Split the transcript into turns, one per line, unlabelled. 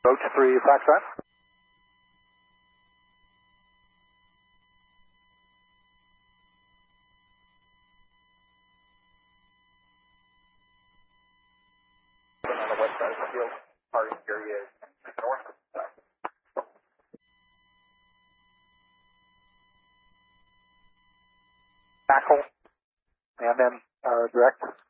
Roach 3, Foxtrot. On the west side of the field, parking area is north of the side. Tackle, and then direct.